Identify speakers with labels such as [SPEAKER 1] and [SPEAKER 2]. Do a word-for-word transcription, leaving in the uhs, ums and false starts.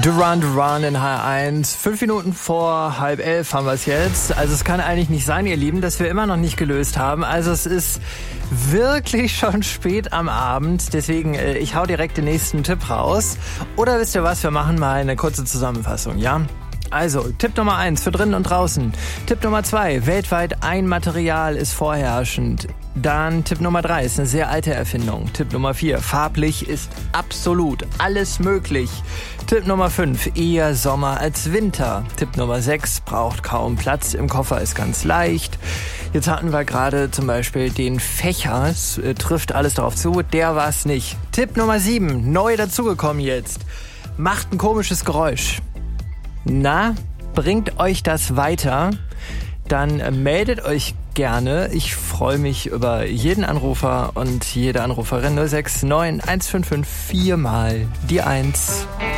[SPEAKER 1] Duran Duran in H R eins. Fünf Minuten vor halb elf haben wir es jetzt. Also es kann eigentlich nicht sein, ihr Lieben, dass wir immer noch nicht gelöst haben. Also es ist wirklich schon spät am Abend. Deswegen, äh, ich hau direkt den nächsten Tipp raus. Oder wisst ihr was, wir machen mal eine kurze Zusammenfassung, ja? Also, Tipp Nummer eins für drinnen und draußen. Tipp Nummer zwei, weltweit ein Material ist vorherrschend. Dann Tipp Nummer drei, ist eine sehr alte Erfindung. Tipp Nummer vier, farblich ist absolut alles möglich. Tipp Nummer fünf, eher Sommer als Winter. Tipp Nummer sechs, braucht kaum Platz im Koffer, ist ganz leicht. Jetzt hatten wir gerade zum Beispiel den Fächer, es äh, trifft alles darauf zu, der war's nicht. Tipp Nummer sieben, neu dazugekommen jetzt, macht ein komisches Geräusch. Na, bringt euch das weiter? Dann meldet euch gerne. Ich freue mich über jeden Anrufer und jede Anruferin. null sechs neun eins fünf fünf vier mal die eins.